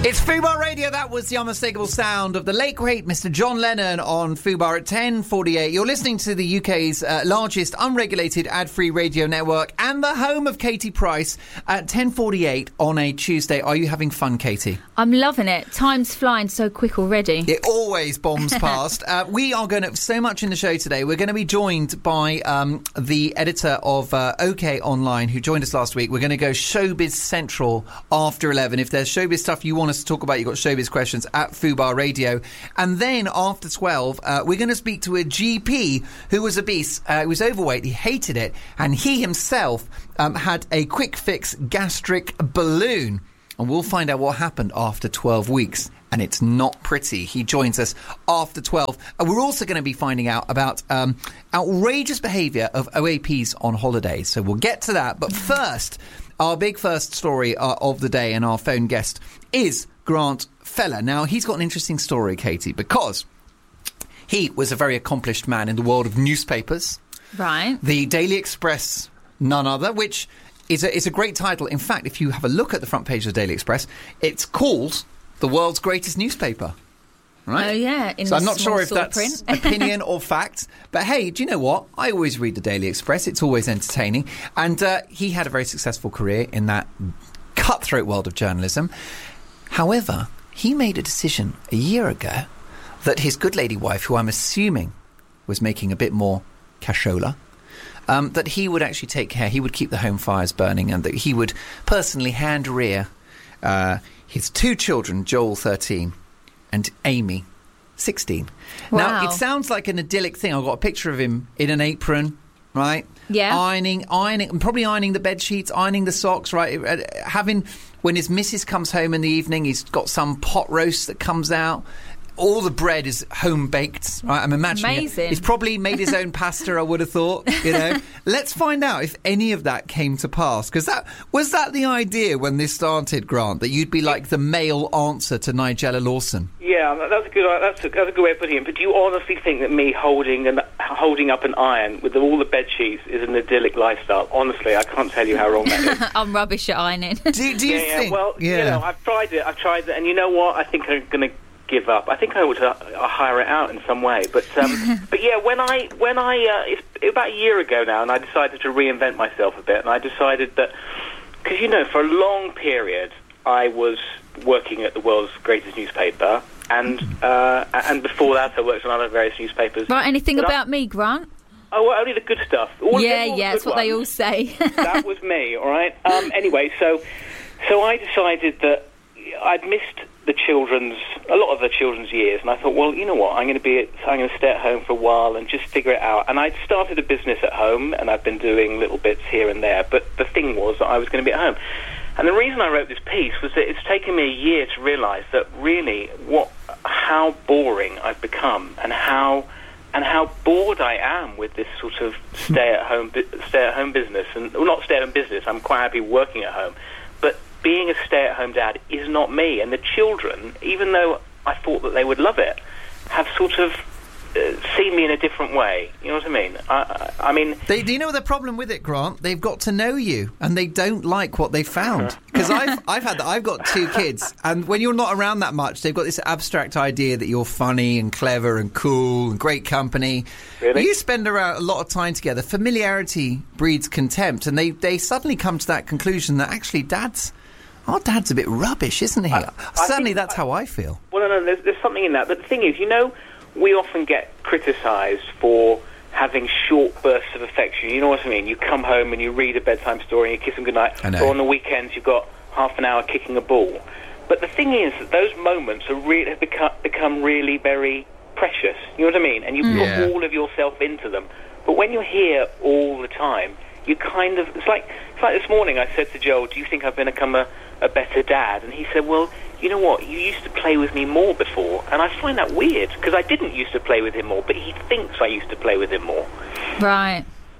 It's Fubar Radio. That was the unmistakable sound of the late great Mr. John Lennon on Fubar at 10:48. You're listening to the UK's largest unregulated ad-free radio network and the home of Katie Price at 10:48 on a Tuesday. Are you having fun, Katie? I'm loving it. Time's flying so quick already. It always bombs past. We are going to so much in the show today. We're going to be joined by the editor of OK Online, who joined us last week. We're going to go Showbiz Central after 11. If there's showbiz stuff you want us to talk about, you've got showbiz questions at Fubar Radio. And then after 12, we're going to speak to a GP who was obese. He was overweight. He hated it. And he himself had a quick fix gastric balloon. And we'll find out what happened after 12 weeks. And it's not pretty. He joins us after 12. And we're also going to be finding out about outrageous behaviour of OAPs on holidays. So we'll get to that. But first, our big first story of the day and our phone guest is Grant Feller. Now, he's got an interesting story, Katie, because he was a very accomplished man in the world of newspapers. Right. The Daily Express, none other, which is a great title. In fact, if you have a look at the front page of the Daily Express, it's called the world's greatest newspaper. Right? Oh, yeah. So I'm not sure if that's opinion or fact. But hey, do you know what? I always read the Daily Express. It's always entertaining. And he had a very successful career in that cutthroat world of journalism. However, he made a decision a year ago that his good lady wife, who I'm assuming was making a bit more cashola, that he would actually take care, he would keep the home fires burning, and that he would personally hand rear his two children, Joel, 13, and Amy, 16. Wow. Now, it sounds like an idyllic thing. I've got a picture of him in an apron, right? Yeah. Ironing, probably ironing the bed sheets, ironing the socks, right? When his missus comes home in the evening, he's got some pot roast that comes out. All the bread is home-baked, right? I'm imagining Amazing. He's probably made his own pasta, I would have thought, you know. Let's find out if any of that came to pass. Because was that the idea when this started, Grant, that you'd be like the male answer to Nigella Lawson? Yeah, that's a good way of putting it. But do you honestly think that me holding up an iron with all the bed sheets is an idyllic lifestyle? Honestly, I can't tell you how wrong that is. I'm rubbish at ironing. Do you think? Well, you know, I've tried it, and you know what? I think I'm going to give up. I think I ought to hire it out in some way. But but yeah, when I it's about a year ago now, and I decided to reinvent myself a bit, and I decided that, because you know, for a long period I was working at the world's greatest newspaper, and before that I worked on other various newspapers. Right, anything about me, Grant? Oh, well, only the good stuff. Yeah, that's what they all say. That was me, all right? Anyway, so I decided that I'd missed a lot of the children's years, and I thought, well, you know what, I'm going to stay at home for a while and just figure it out. And I'd started a business at home, and I've been doing little bits here and there, but the thing was that I was going to be at home. And the reason I wrote this piece was that it's taken me a year to realise that really how boring I've become, and how bored I am with this sort of stay-at-home business. And well, not stay-at-home business, I'm quite happy working at home. But being a stay-at-home dad is not me. And the children, even though I thought that they would love it, have sort of seen me in a different way. You know what I mean? I mean... Do you know the problem with it, Grant? They've got to know you, and they don't like what they found. Because I've got two kids, and when you're not around that much, they've got this abstract idea that you're funny and clever and cool and great company. Really? You spend around a lot of time together. Familiarity breeds contempt, and they suddenly come to that conclusion that actually our dad's a bit rubbish, isn't he? Certainly that's how I feel. Well, no, there's something in that. But the thing is, you know, we often get criticised for having short bursts of affection. You know what I mean? You come home and you read a bedtime story and you kiss them goodnight. Or on the weekends you've got half an hour kicking a ball. But the thing is that those moments have become really very precious. You know what I mean? And you put all of yourself into them. But when you're here all the time, you kind of... It's like this morning I said to Joel, do you think I've become a better dad? And he said, well, you know what, you used to play with me more before. And I find that weird, because I didn't used to play with him more, but he thinks I used to play with him more. Right.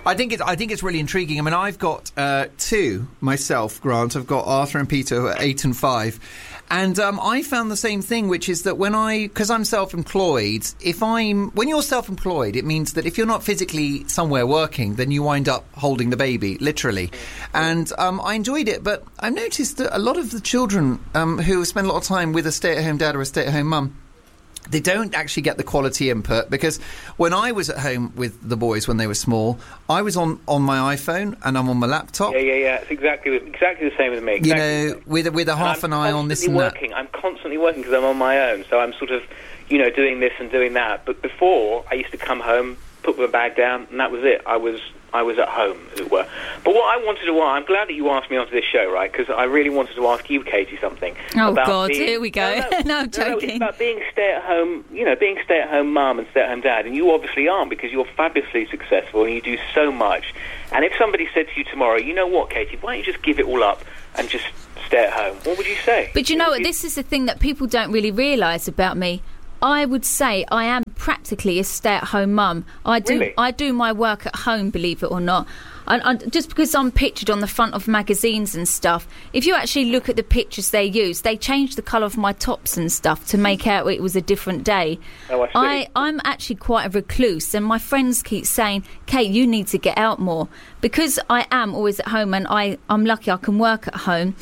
I think it's really intriguing. I mean, I've got two myself, Grant. I've got Arthur and Peter, who are 8 and 5. And I found the same thing, which is that because I'm self-employed, when you're self-employed, it means that if you're not physically somewhere working, then you wind up holding the baby, literally. And I enjoyed it, but I've noticed that a lot of the children who spend a lot of time with a stay-at-home dad or a stay-at-home mum, they don't actually get the quality input, because when I was at home with the boys when they were small, I was on my iPhone and I'm on my laptop. Yeah. It's exactly the same with me. Exactly with a half an eye on this and that. I'm constantly working because I'm on my own, so I'm sort of, doing this and doing that. But before, I used to come home, put my bag down, and that was it. I was at home, as it were. But what I wanted to I'm glad that you asked me onto this show, right? Because I really wanted to ask you, Katie, something. Oh, God, here we go. No, I'm joking. No, it's about being being stay-at-home mum and stay-at-home dad, and you obviously aren't, because you're fabulously successful and you do so much. And if somebody said to you tomorrow, you know what, Katie, why don't you just give it all up and just stay at home? What would you say? But you know what? This is the thing that people don't really realise about me. I would say I am practically a stay-at-home mum. I do my work at home, believe it or not. Just because I'm pictured on the front of magazines and stuff, if you actually look at the pictures they use, they changed the colour of my tops and stuff to make out it was a different day. Oh, I see. I'm actually quite a recluse, and my friends keep saying, Kate, you need to get out more. Because I am always at home, and I'm lucky I can work at home,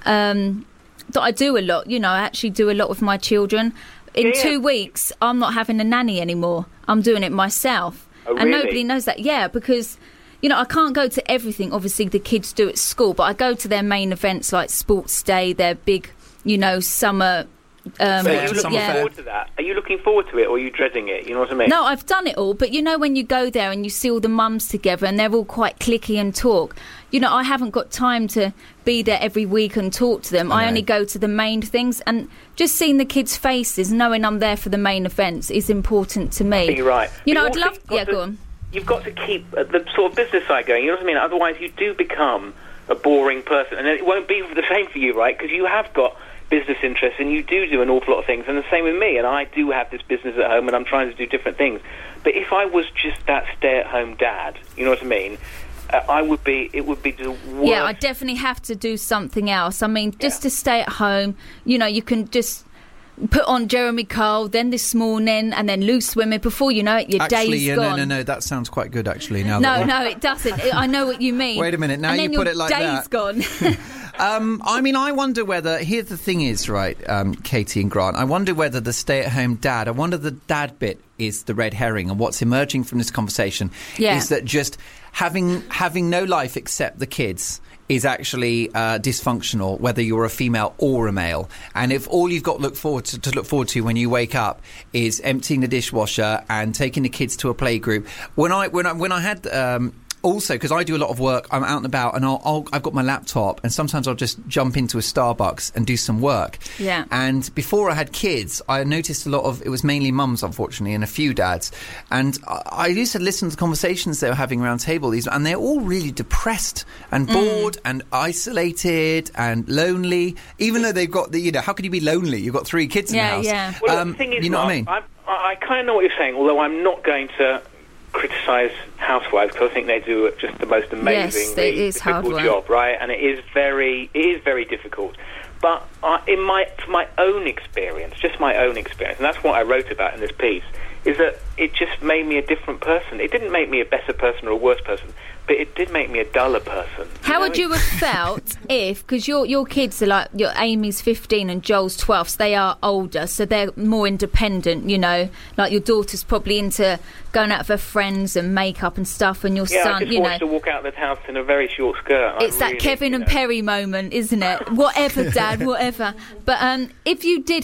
that I do a lot. I actually do a lot with my children. In 2 weeks, I'm not having a nanny anymore. I'm doing it myself. Oh, really? And nobody knows that. Yeah, because, I can't go to everything, obviously, the kids do at school, but I go to their main events like Sports Day, their big, summer... Are you looking forward to that? Are you looking forward to it, or are you dreading it? You know what I mean? No, I've done it all, but when you go there and you see all the mums together and they're all quite cliquey and talk, I haven't got time to be there every week and talk to them. I only go to the main things, and just seeing the kids' faces, knowing I'm there for the main events is important to me. You're right. I'd love... Yeah, go on. You've got to keep the sort of business side going, you know what I mean? Otherwise you do become a boring person, and it won't be the same for you, right? Because you have got business interests and you do an awful lot of things, and the same with me, and I do have this business at home and I'm trying to do different things. But if I was just that stay-at-home dad, you know what I mean, it would be the worst. Yeah, I definitely have to do something else. I mean, just to stay at home, you can just put on Jeremy Kyle, then This Morning, and then Loose Women. Before you know it, your day's gone. No, that sounds quite good, actually. Now no, it doesn't. I know what you mean. Wait a minute, now you put it like that. And then your day's gone. I wonder whether... Here the thing is, right, Katie and Grant, I wonder whether the stay-at-home dad, I wonder the dad bit is the red herring, and what's emerging from this conversation is that just having no life except the kids is actually dysfunctional, whether you're a female or a male. And if all you've got to look forward to when you wake up is emptying the dishwasher and taking the kids to a playgroup. When I had also, because I do a lot of work, I'm out and about, and I've got my laptop, and sometimes I'll just jump into a Starbucks and do some work. Yeah. And before I had kids, I noticed it was mainly mums, unfortunately, and a few dads. And I used to listen to the conversations they were having around tables, and they're all really depressed and bored and isolated and lonely, even though they've got how can you be lonely? You've got 3 kids in the house. Yeah. Well, the thing is, you know what I mean? I kind of know what you're saying, although I'm not going to criticise housewives, because I think they do just the most amazing, difficult job, right? And it is very difficult. But from my own experience, and that's what I wrote about in this piece, is that it just made me a different person. It didn't make me a better person or a worse person, but it did make me a duller person. How would you have felt if, because your kids are like, your Amy's 15 and Joel's 12, so they are older, so they're more independent, like your daughter's probably into going out with her friends and makeup and stuff, and your son, I just watched her walk out of the house in a very short skirt. It's that Kevin and Perry moment, isn't it? Whatever, Dad, whatever. But if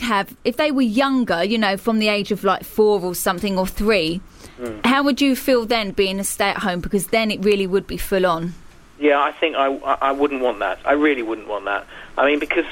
they were younger, from the age of like 4 or something, or 3, how would you feel then being a stay-at-home? Because then it really would be full on. Yeah, I think I wouldn't want that. I really wouldn't want that. I mean, because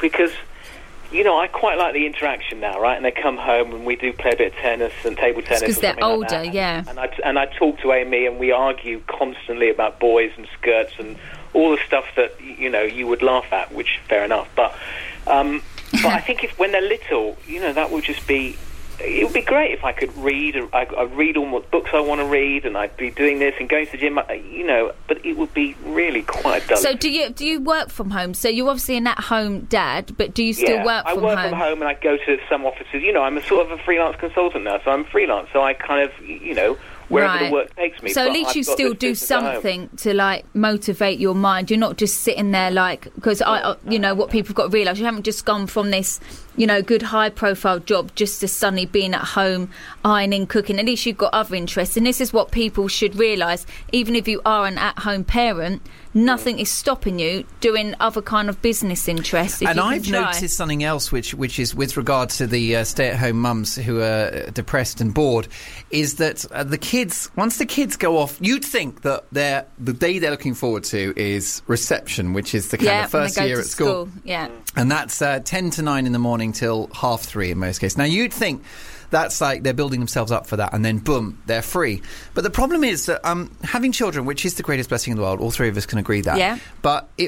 I quite like the interaction now, right? And they come home and we do play a bit of tennis and table tennis. Because they're older, like yeah. And I talk to Amy and we argue constantly about boys and skirts and all the stuff that you would laugh at, which fair enough. But I think when they're little, that would just be it would be great if I could read. I'd read all the books I want to read, and I'd be doing this and going to the gym. But it would be really quite dull. So do you work from home? So you're obviously an at-home dad, but do you still work from home? I work from home, and I go to some offices. I'm a sort of a freelance consultant now, so I'm freelance. So I kind of, wherever the work takes me. So at least you still do something to like motivate your mind. You're not just sitting there because what people have got to realise, you haven't just gone from this good high-profile job just to suddenly being at home, ironing, cooking. At least you've got other interests, and this is what people should realise. Even if you are an at-home parent, nothing is stopping you doing other kind of business interests. And I've noticed something else, which is with regard to the stay-at-home mums who are depressed and bored, is that once the kids go off, you'd think that the day they're looking forward to is reception, which is the kind of first year at school. Yeah, and that's 10 to 9 in the morning till 3:30 in most cases. Now you'd think that's like they're building themselves up for that, and then boom, they're free. But the problem is that having children, which is the greatest blessing in the world, all three of us can agree that. Yeah. But it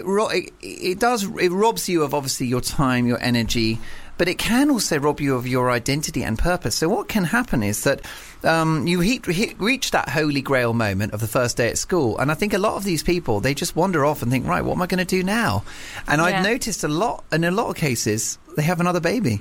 robs you of obviously your time, your energy, but it can also rob you of your identity and purpose. So what can happen is that you reach that holy grail moment of the first day at school, and I think a lot of these people, they just wander off and think, right, what am I going to do now? And I've noticed in a lot of cases, they have another baby.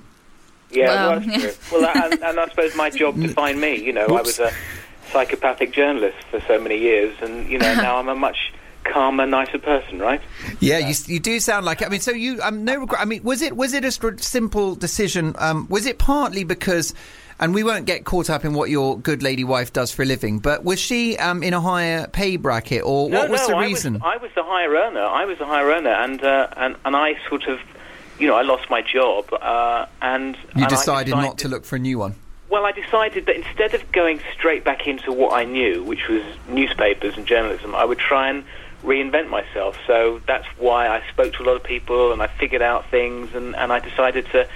Yeah, that's true. Well, and I suppose my job defined me. I was a psychopathic journalist for so many years, and now I'm a much calmer, nicer person, right? Yeah, you do sound like it. I mean, so you no regret. I mean, was it a simple decision? Was it partly because, and we won't get caught up in what your good lady wife does for a living, but was she in a higher pay bracket, or what was the reason? I was the higher earner, and I sort of. I lost my job, and you decided not to look for a new one. Well, I decided that instead of going straight back into what I knew, which was newspapers and journalism, I would try and reinvent myself. So that's why I spoke to a lot of people, and I figured out things, and I decided to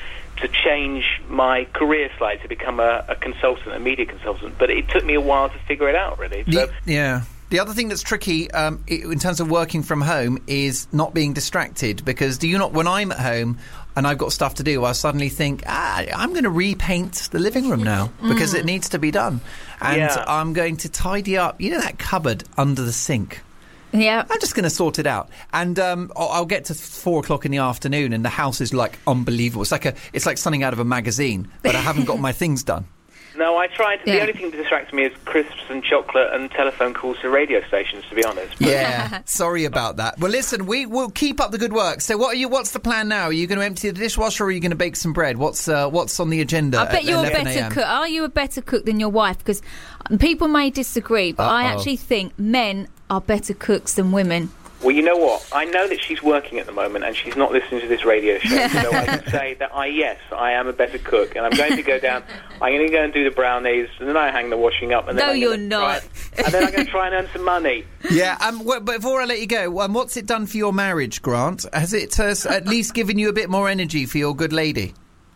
change my career slightly to become a consultant, a media consultant. But it took me a while to figure it out, really. So, yeah. The other thing that's tricky in terms of working from home is not being distracted, because when I'm at home and I've got stuff to do, I suddenly think, I'm going to repaint the living room now because it needs to be done. And I'm going to tidy up, that cupboard under the sink. Yeah. I'm just going to sort it out. And I'll get to 4 o'clock in the afternoon and the house is like unbelievable. It's like something out of a magazine, but I haven't got my things done. No, I tried. The only thing that distracts me is crisps and chocolate and telephone calls to radio stations, to be honest. Yeah, sorry about that. Well, listen, we will keep up the good work. So what's the plan now? Are you going to empty the dishwasher, or are you going to bake some bread? What's on the agenda? I bet you're a better cook. Are you a better cook than your wife? Because people may disagree, but I actually think men are better cooks than women. Well, you know what? I know that she's working at the moment and she's not listening to this radio show. So I can say that I am a better cook, and I'm going to go down. I'm going to go and do the brownies, and then I hang the washing up. And then you're not. And then I'm going to try and earn some money. Yeah. But before I let you go, what's it done for your marriage, Grant? Has it at least given you a bit more energy for your good lady?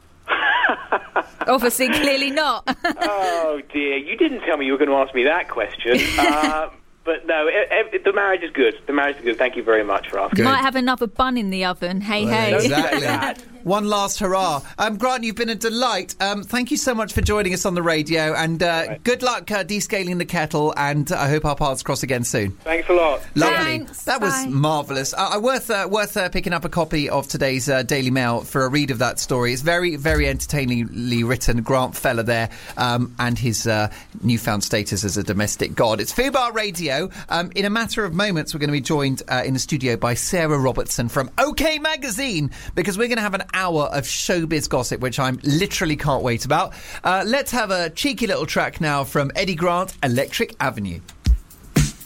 Obviously, clearly not. Oh dear! You didn't tell me you were going to ask me that question. But no, the marriage is good. The marriage is good. Thank you very much for asking. You might have another bun in the oven. Hey. Exactly. One last hurrah. Grant, you've been a delight. Thank you so much for joining us on the radio, and good luck descaling the kettle, and I hope our paths cross again soon. Thanks a lot. Lovely. Thanks. That was marvellous. Worth picking up a copy of today's Daily Mail for a read of that story. It's very, very entertainingly written. Grant Feller there, and his newfound status as a domestic god. It's Fubar Radio. In a matter of moments, we're going to be joined in the studio by Sarah Robertson from OK Magazine, because we're going to have an hour of showbiz gossip, which I literally can't wait about. Let's have a cheeky little track now from Eddie Grant, Electric Avenue.